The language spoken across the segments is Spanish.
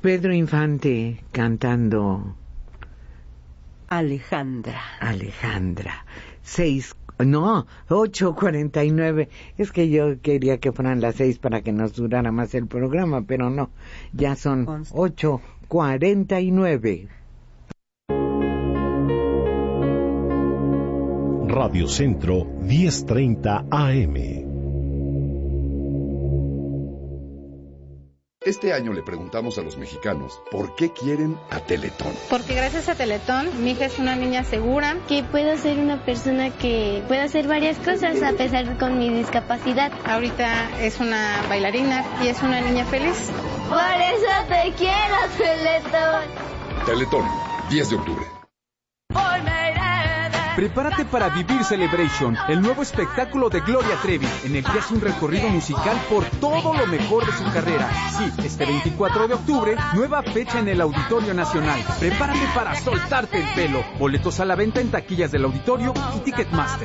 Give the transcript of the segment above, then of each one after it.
Pedro Infante cantando Alejandra. 8:49. Es que yo quería que fueran las 6 para que nos durara más el programa, pero no. Ya son 8:49. Radio Centro 10:30 AM. Este año le preguntamos a los mexicanos por qué quieren a Teletón. Porque gracias a Teletón, mi hija es una niña segura. Que puedo ser una persona que puede hacer varias cosas a pesar de con mi discapacidad. Ahorita es una bailarina y es una niña feliz. Por eso te quiero, Teletón. Teletón, 10 de octubre. Prepárate para Vivir Celebration, el nuevo espectáculo de Gloria Trevi, en el que hace un recorrido musical por todo lo mejor de su carrera. Sí, este 24 de octubre, nueva fecha en el Auditorio Nacional. Prepárate para soltarte el pelo. Boletos a la venta en taquillas del Auditorio y Ticketmaster.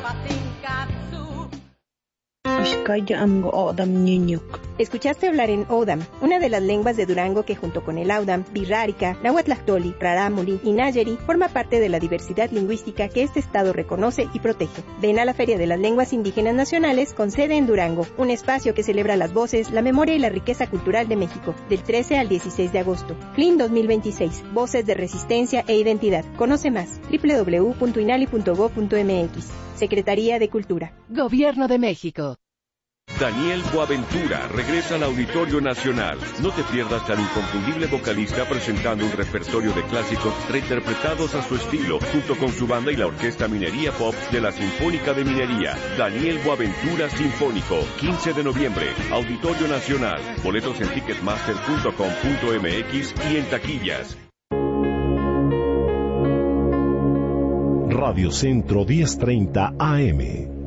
Escuchaste hablar en Odam, una de las lenguas de Durango que junto con el Audam, Birrárica, Nahuatlactoli, Rarámuri y Nayeri forma parte de la diversidad lingüística que este estado reconoce y protege. Ven a la Feria de las Lenguas Indígenas Nacionales con sede en Durango, un espacio que celebra las voces, la memoria y la riqueza cultural de México, del 13 al 16 de agosto. FLIN 2026, Voces de Resistencia e Identidad. Conoce más, www.inali.gov.mx. Secretaría de Cultura. Gobierno de México. Daniel Boaventura regresa al Auditorio Nacional. No te pierdas al inconfundible vocalista presentando un repertorio de clásicos reinterpretados a su estilo, junto con su banda y la Orquesta Minería Pop de la Sinfónica de Minería. Daniel Boaventura Sinfónico, 15 de noviembre, Auditorio Nacional. Boletos en ticketmaster.com.mx y en taquillas. Radio Centro 10:30 AM.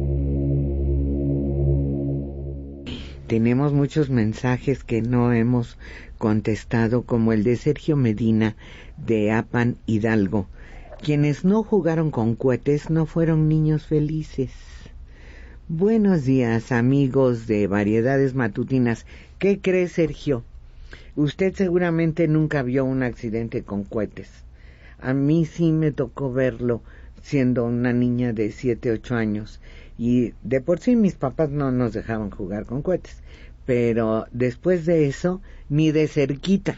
Tenemos muchos mensajes que no hemos contestado, como el de Sergio Medina de Apan Hidalgo. Quienes no jugaron con cohetes no fueron niños felices. Buenos días, amigos de Variedades Matutinas. ¿Qué cree, Sergio? Usted seguramente nunca vio un accidente con cohetes. A mí sí me tocó verlo siendo una niña de 7, 8 años. Y de por sí mis papás no nos dejaban jugar con cohetes. Pero después de eso, ni de cerquita.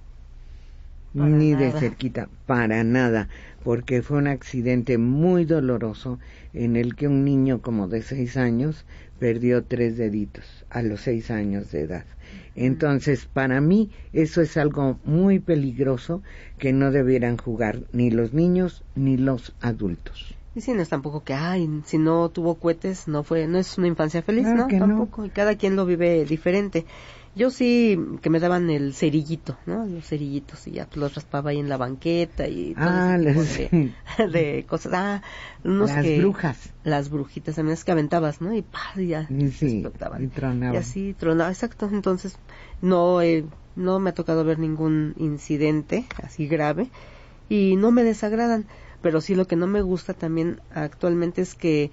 Para nada. Porque fue un accidente muy doloroso en el que un niño como de 6 años perdió 3 deditos a los 6 años de edad. Entonces, para mí, eso es algo muy peligroso que no debieran jugar ni los niños ni los adultos. Y si no es tampoco que, si no tuvo cohetes, no es una infancia feliz, claro, ¿no? Tampoco, no. Y cada quien lo vive diferente. Yo sí, que me daban el cerillito, ¿no? Los cerillitos, y ya pues los raspaba ahí en la banqueta y todo ese tipo de cosas. Brujas. Las brujitas, también es que aventabas, ¿no? Y ya explotaban. Y tronaban. Y así tronaba, exacto. Entonces, no me ha tocado ver ningún incidente así grave y no me desagradan. Pero sí, lo que no me gusta también actualmente es que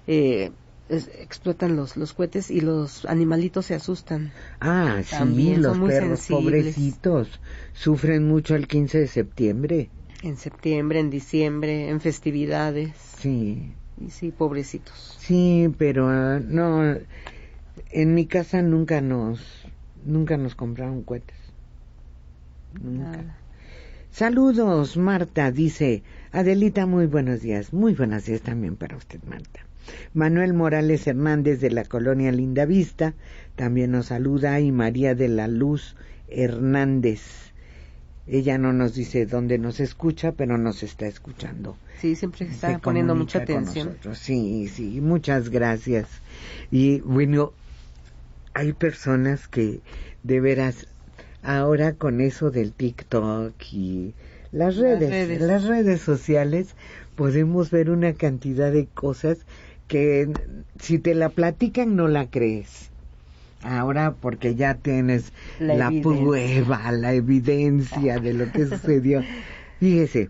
explotan los cohetes y los animalitos se asustan. También, los perros sensibles. Pobrecitos sufren mucho el 15 de septiembre. En septiembre, en diciembre, en festividades. Sí. Y sí, pobrecitos. Sí, pero no, en mi casa nunca nos compraron cohetes. Nunca. Nada. Saludos, Marta, dice Adelita, muy buenos días. Muy buenos días también para usted, Marta. Manuel Morales Hernández de la colonia Lindavista también nos saluda, y María de la Luz Hernández. Ella no nos dice dónde nos escucha, pero nos está escuchando. Sí, siempre está poniendo mucha atención. Sí, muchas gracias. Y bueno, hay personas que de veras, ahora con eso del TikTok y las redes sociales, podemos ver una cantidad de cosas que si te la platican no la crees. Ahora, porque ya tienes la prueba, la evidencia de lo que sucedió. Fíjese,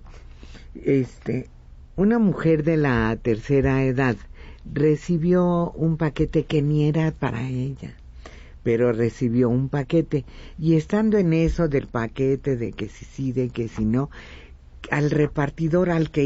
una mujer de la tercera edad recibió un paquete que ni era para ella, pero recibió un paquete, y estando en eso del paquete, de que si sí, de que si no, al repartidor al que